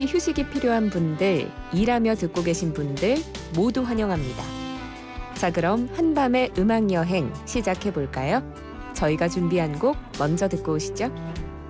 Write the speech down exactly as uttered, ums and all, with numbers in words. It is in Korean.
휴식이 필요한 분들, 일하며 듣고 계신 분들 모두 환영합니다. 자, 그럼 한밤의 음악 여행 시작해 볼까요? 저희가 준비한 곡 먼저 듣고 오시죠.